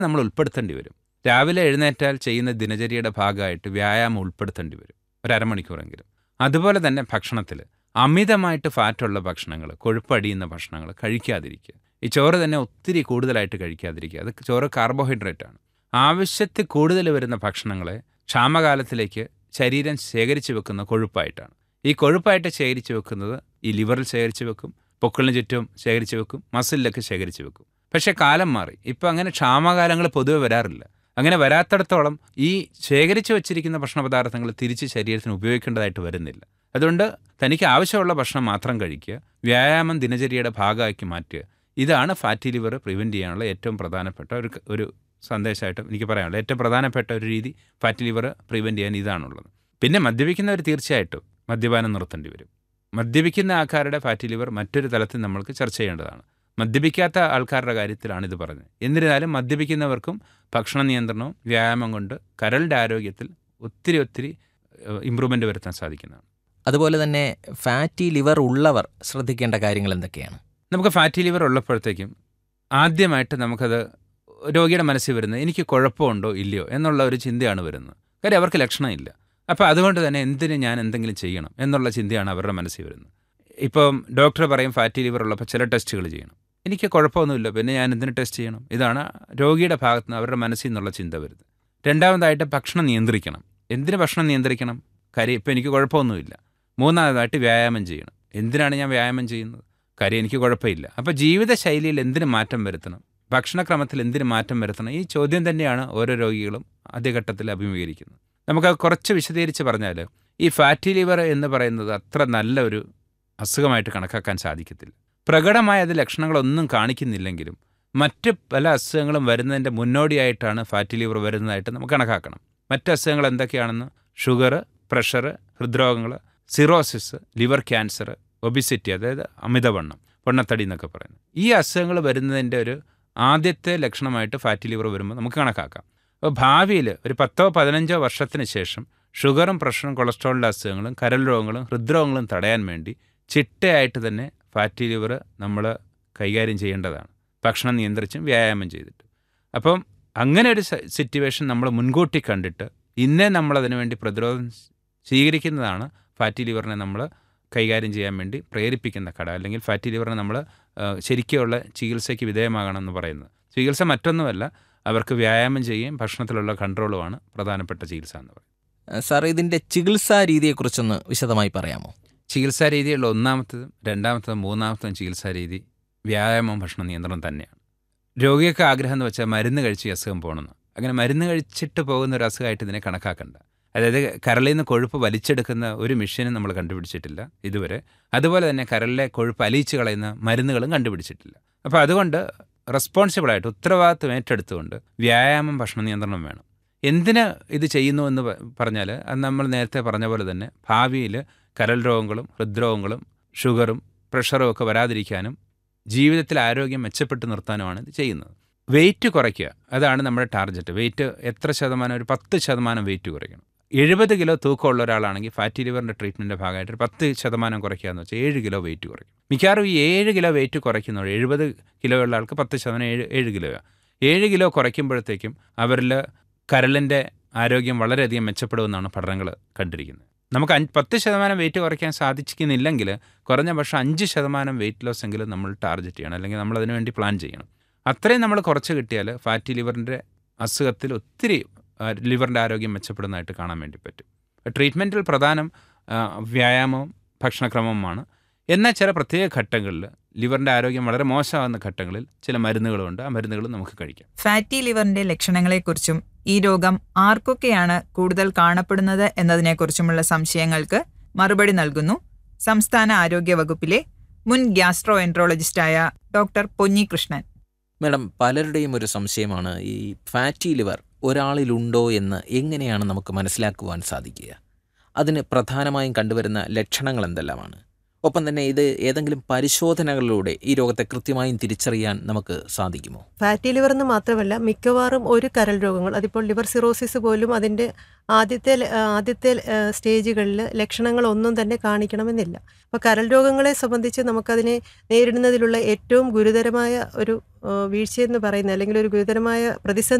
നമ്മൾ ഉൾപ്പെടുത്തേണ്ടി വരും. രാവിലെ എഴുന്നേറ്റാൽ ചെയ്യുന്ന ദിനചര്യയുടെ ഭാഗമായിട്ട് വ്യായാമം ഉൾപ്പെടുത്തേണ്ടി വരും, ഒരു അരമണിക്കൂറെങ്കിലും. അതുപോലെ തന്നെ ഭക്ഷണത്തിൽ അമിതമായിട്ട് ഫാറ്റുള്ള ഭക്ഷണങ്ങൾ, കൊഴുപ്പടിയുന്ന ഭക്ഷണങ്ങൾ കഴിക്കാതിരിക്കുക. ഈ ചോറ് തന്നെ ഒത്തിരി കൂടുതലായിട്ട് കഴിക്കാതിരിക്കുക. അത് ചോറ് കാർബോഹൈഡ്രേറ്റ് ആണ്. ആവശ്യത്തിൽ കൂടുതൽ വരുന്ന ഭക്ഷണങ്ങളെ ക്ഷാമകാലത്തിലേക്ക് ശരീരം ശേഖരിച്ചു വെക്കുന്ന കൊഴുപ്പായിട്ടാണ്. ഈ കൊഴുപ്പായിട്ട് ശേഖരിച്ചു വെക്കുന്നത് ഈ ലിവറിൽ ശേഖരിച്ചു വെക്കും, പൊക്കിളിന് ചുറ്റും ശേഖരിച്ചു വെക്കും, മസിലിലൊക്കെ ശേഖരിച്ചു വെക്കും. പക്ഷേ കാലം മാറി. ഇപ്പം അങ്ങനെ ക്ഷാമകാലങ്ങൾ പൊതുവെ വരാറില്ല. അങ്ങനെ വരാത്തിടത്തോളം ഈ ശേഖരിച്ചു വച്ചിരിക്കുന്ന ഭക്ഷണപദാർത്ഥങ്ങൾ തിരിച്ച് ശരീരത്തിന് ഉപയോഗിക്കേണ്ടതായിട്ട് വരുന്നില്ല. അതുകൊണ്ട് തനിക്ക് ആവശ്യമുള്ള ഭക്ഷണം മാത്രം കഴിക്കുക, വ്യായാമം ദിനചര്യയുടെ ഭാഗമാക്കി മാറ്റുക. ഇതാണ് ഫാറ്റി ലിവർ പ്രിവെൻറ്റ് ചെയ്യാനുള്ള ഏറ്റവും പ്രധാനപ്പെട്ട ഒരു സന്ദേശമായിട്ട് എനിക്ക് പറയാനുള്ളത്. ഏറ്റവും പ്രധാനപ്പെട്ട ഒരു രീതി ഫാറ്റി ലിവർ പ്രിവെൻറ്റ് ചെയ്യാൻ ഇതാണുള്ളത്. പിന്നെ മദ്യപിക്കുന്നവർ തീർച്ചയായിട്ടും മദ്യപാനം നിർത്തേണ്ടി വരും. മദ്യപിക്കുന്ന ആൾക്കാരുടെ ഫാറ്റി ലിവർ മറ്റൊരു തലത്തിൽ നമ്മൾക്ക് ചർച്ച ചെയ്യേണ്ടതാണ്. മദ്യപിക്കാത്ത ആൾക്കാരുടെ കാര്യത്തിലാണ് ഇത് പറഞ്ഞത്. എന്നിരുന്നാലും മദ്യപിക്കുന്നവർക്കും ഭക്ഷണ നിയന്ത്രണവും വ്യായാമം കൊണ്ട് കരളിൻ്റെ ആരോഗ്യത്തിൽ ഒത്തിരി ഇമ്പ്രൂവ്മെൻ്റ് വരുത്താൻ സാധിക്കുന്നതാണ്. അതുപോലെ തന്നെ ഫാറ്റി ലിവർ ഉള്ളവർ ശ്രദ്ധിക്കേണ്ട കാര്യങ്ങൾ എന്തൊക്കെയാണ്? നമുക്ക് ഫാറ്റി ലിവർ ഉള്ളപ്പോഴത്തേക്കും ആദ്യമായിട്ട് നമുക്കത് രോഗിയുടെ മനസ്സിൽ വരുന്നത് എനിക്ക് കുഴപ്പമുണ്ടോ ഇല്ലയോ എന്നുള്ള ഒരു ചിന്തയാണ് വരുന്നത്. കാര്യം അവർക്ക് ലക്ഷണമില്ല. അപ്പോൾ അതുകൊണ്ട് തന്നെ എന്തിന് ഞാൻ എന്തെങ്കിലും ചെയ്യണം എന്നുള്ള ചിന്തയാണ് അവരുടെ മനസ്സിൽ വരുന്നത്. ഇപ്പം ഡോക്ടർ പറയും ഫാറ്റി ലിവർ ഉള്ളപ്പോൾ ചില ടെസ്റ്റുകൾ ചെയ്യണം. എനിക്ക് കുഴപ്പമൊന്നുമില്ല, പിന്നെ ഞാൻ എന്തിന് ടെസ്റ്റ് ചെയ്യണം? ഇതാണ് രോഗിയുടെ ഭാഗത്ത് നിന്ന് അവരുടെ മനസ്സിൽ നിന്നുള്ള ചിന്ത വരുന്നത്. രണ്ടാമതായിട്ട് ഭക്ഷണം നിയന്ത്രിക്കണം. എന്തിന് ഭക്ഷണം നിയന്ത്രിക്കണം? കാര്യം ഇപ്പം എനിക്ക് കുഴപ്പമൊന്നുമില്ല. മൂന്നാമതായിട്ട് വ്യായാമം ചെയ്യണം. എന്തിനാണ് ഞാൻ വ്യായാമം ചെയ്യുന്നത്? കാര്യം എനിക്ക് കുഴപ്പമില്ല. അപ്പോൾ ജീവിതശൈലിയിൽ എന്തിന് മാറ്റം വരുത്തണം, ഭക്ഷണക്രമത്തിൽ എന്തിന് മാറ്റം വരുത്തണം, ഈ ചോദ്യം തന്നെയാണ് ഓരോ രോഗികളും ആദ്യഘട്ടത്തിൽ അഭിമുഖീകരിക്കുന്നത്. നമുക്ക് കുറച്ച് വിശദീകരിച്ച് പറഞ്ഞാൽ ഈ ഫാറ്റി ലിവർ എന്ന് പറയുന്നത് അത്ര നല്ലൊരു അസുഖമായിട്ട് കണക്കാക്കാൻ സാധിക്കത്തില്ല. പ്രകടമായ അത് ലക്ഷണങ്ങളൊന്നും കാണിക്കുന്നില്ലെങ്കിലും മറ്റ് പല അസുഖങ്ങളും വരുന്നതിൻ്റെ മുന്നോടിയായിട്ടാണ് ഫാറ്റി ലിവർ വരുന്നതായിട്ട് നമുക്ക് കണക്കാക്കണം. മറ്റ് അസുഖങ്ങൾ എന്തൊക്കെയാണെന്ന് sugar, pressure, ഹൃദ്രോഗങ്ങൾ, cirrhosis, liver cancer, obesity, അതായത് അമിതവണ്ണം, പൊണ്ണത്തടി എന്നൊക്കെ പറയുന്നത്. ഈ അസുഖങ്ങൾ വരുന്നതിൻ്റെ ഒരു ആദ്യത്തെ ലക്ഷണമായിട്ട് ഫാറ്റി ലിവർ വരുമ്പോൾ നമുക്ക് കണക്കാക്കാം. അപ്പോൾ ഭാവിയിൽ ഒരു 10-15 വർഷത്തിന് ശേഷം ഷുഗറും പ്രഷറും കൊളസ്ട്രോളിൻ്റെ അസുഖങ്ങളും കരൾ രോഗങ്ങളും ഹൃദ്രോഗങ്ങളും തടയാൻ വേണ്ടി ചിട്ടയായിട്ട് തന്നെ ഫാറ്റി ലിവർ നമ്മൾ കൈകാര്യം ചെയ്യേണ്ടതാണ്, ഭക്ഷണം നിയന്ത്രിച്ചും വ്യായാമം ചെയ്തിട്ട്. അപ്പം അങ്ങനെ ഒരു സിറ്റുവേഷൻ നമ്മൾ മുൻകൂട്ടി കണ്ടിട്ട് ഇന്നേ നമ്മളതിനു വേണ്ടി പ്രതിരോധം സ്വീകരിക്കുന്നതാണ് ഫാറ്റി ലിവറിനെ നമ്മൾ കൈകാര്യം ചെയ്യാൻ വേണ്ടി പ്രേരിപ്പിക്കുന്ന ഘട. അല്ലെങ്കിൽ ഫാറ്റി ലിവറിനെ നമ്മൾ ശരിക്കുള്ള ചികിത്സയ്ക്ക് വിധേയമാകണമെന്ന് പറയുന്നത്. ചികിത്സ മറ്റൊന്നുമല്ല, അവർക്ക് വ്യായാമം ചെയ്യുകയും ഭക്ഷണത്തിലുള്ള കൺട്രോളുമാണ് പ്രധാനപ്പെട്ട ചികിത്സ എന്ന് പറയുന്നത്. സാർ, ഇതിൻ്റെ ചികിത്സാ രീതിയെക്കുറിച്ചൊന്ന് വിശദമായി പറയാമോ? ചികിത്സാ രീതിയുള്ള ഒന്നാമത്തതും രണ്ടാമത്തതും മൂന്നാമത്തതും ചികിത്സാ രീതി വ്യായാമവും ഭക്ഷണ നിയന്ത്രണം തന്നെയാണ്. രോഗിയൊക്കെ ആഗ്രഹം എന്ന് വെച്ചാൽ മരുന്ന് കഴിച്ച് ഈ അസുഖം പോകണമെന്ന്. അങ്ങനെ മരുന്ന് കഴിച്ചിട്ട് പോകുന്ന ഒരു അസുഖമായിട്ട് ഇതിനെ കണക്കാക്കണ്ട. അതായത് കരളിൽ നിന്ന് കൊഴുപ്പ് വലിച്ചെടുക്കുന്ന ഒരു മെഷീനും നമ്മൾ കണ്ടുപിടിച്ചിട്ടില്ല ഇതുവരെ. അതുപോലെ തന്നെ കരളിലെ കൊഴുപ്പ് അലിയിച്ച് കളയുന്ന മരുന്നുകളും കണ്ടുപിടിച്ചിട്ടില്ല. അപ്പോൾ അതുകൊണ്ട് റെസ്പോൺസിബിളായിട്ട് ഉത്തരവാദിത്വം ഏറ്റെടുത്തുകൊണ്ട് വ്യായാമം ഭക്ഷണ നിയന്ത്രണം വേണം. എന്തിന് ഇത് ചെയ്യുന്നു എന്ന് പറഞ്ഞാൽ അത് നമ്മൾ നേരത്തെ പറഞ്ഞ പോലെ തന്നെ ഭാവിയിൽ കരൾ രോഗങ്ങളും ഹൃദ്രോഗങ്ങളും ഷുഗറും പ്രഷറും ഒക്കെ വരാതിരിക്കാനും ജീവിതത്തിൽ ആരോഗ്യം മെച്ചപ്പെട്ട് നിർത്താനുമാണ് ഇത് ചെയ്യുന്നത്. വെയിറ്റ് കുറയ്ക്കുക, അതാണ് നമ്മുടെ ടാർഗറ്റ്. വെയിറ്റ് എത്ര ശതമാനം? ഒരു 10% വെയിറ്റ് കുറയ്ക്കണം. 70 കിലോ തൂക്കമുള്ള ഒരാളാണെങ്കിൽ ഫാറ്റി ലിവറിൻ്റെ ട്രീറ്റ്മെൻറ്റിൻ്റെ ഭാഗമായിട്ട് 10% കുറയ്ക്കുക എന്ന് വെച്ചാൽ 7 കിലോ വെയിറ്റ് കുറയ്ക്കും. മിക്കവാറും ഈ 7 കിലോ വെയിറ്റ് കുറയ്ക്കുന്നവർ 70 കിലോ ഉള്ള ആൾക്ക് 10% 7 കിലോയാണ്. 7 കിലോ കുറയ്ക്കുമ്പോഴത്തേക്കും അവരിൽ കരളിൻ്റെ ആരോഗ്യം വളരെയധികം മെച്ചപ്പെടുമെന്നാണ് പഠനങ്ങൾ കണ്ടിരിക്കുന്നത്. നമുക്ക് 10% വെയിറ്റ് കുറയ്ക്കാൻ സാധിക്കുന്നില്ലെങ്കിൽ കുറഞ്ഞ പക്ഷേ 5% വെയിറ്റ് ലോസ് എങ്കിലും നമ്മൾ ടാർഗറ്റ് ചെയ്യണം, അല്ലെങ്കിൽ നമ്മൾ അതിനു വേണ്ടി പ്ലാൻ ചെയ്യണം. അത്രയും നമ്മൾ കുറച്ച് കിട്ടിയാൽ ഫാറ്റി ലിവറിൻ്റെ അസുഖത്തിൽ ഒത്തിരി ലിവറിൻ്റെ ആരോഗ്യം മെച്ചപ്പെടുന്നതായിട്ട് കാണാൻ വേണ്ടി പറ്റും. ട്രീറ്റ്മെൻറ്റിൽ പ്രധാനം വ്യായാമവും ഭക്ഷണക്രമവുമാണ്. എന്നാൽ ചില പ്രത്യേക ഘട്ടങ്ങളിൽ ലിവറിൻ്റെ ആരോഗ്യം വളരെ മോശമാകുന്ന ഘട്ടങ്ങളിൽ ചില മരുന്നുകളുണ്ട്. ആ മരുന്നുകൾ നമുക്ക് കഴിക്കാം. ഫാറ്റി ലിവറിൻ്റെ ലക്ഷണങ്ങളെക്കുറിച്ചും ഈ രോഗം ആർക്കൊക്കെയാണ് കൂടുതൽ കാണപ്പെടുന്നത് എന്നതിനെക്കുറിച്ചുമുള്ള സംശയങ്ങൾക്ക് മറുപടി നൽകുന്നു സംസ്ഥാന ആരോഗ്യ വകുപ്പിലെ മുൻ ഗ്യാസ്ട്രോ എൻട്രോളജിസ്റ്റായ ഡോക്ടർ പൊന്നികൃഷ്ണൻ. മാഡം, പലരുടെയും ഒരു സംശയമാണ് ഈ ഫാറ്റി ലിവർ ഒരാളിലുണ്ടോ എന്ന് എങ്ങനെയാണ് നമുക്ക് മനസ്സിലാക്കുവാൻ സാധിക്കുക? അതിന് പ്രധാനമായും കണ്ടുവരുന്ന ലക്ഷണങ്ങൾ എന്തെല്ലാമാണ്? ഒപ്പം തന്നെ ഇത് ഏതെങ്കിലും പരിശോധനകളിലൂടെ ഈ രോഗത്തെ കൃത്യമായും തിരിച്ചറിയാൻ നമുക്ക് സാധിക്കുമോ? ഫാറ്റി ലിവർ എന്ന് മാത്രമല്ല, മിക്കവാറും ഒരു കരൾ രോഗങ്ങൾ, അതിപ്പോൾ ലിവർ സിറോസിസ് പോലും അതിൻ്റെ ആദ്യത്തെ സ്റ്റേജുകളിൽ ലക്ഷണങ്ങളൊന്നും തന്നെ കാണിക്കണമെന്നില്ല. അപ്പോൾ കരൾ രോഗങ്ങളെ സംബന്ധിച്ച് നമുക്കതിനെ നേരിടുന്നതിലുള്ള ഏറ്റവും ഗുരുതരമായ ഒരു വീഴ്ചയെന്ന് പറയുന്നത്, അല്ലെങ്കിൽ ഒരു ഗുരുതരമായ പ്രതിസന്ധി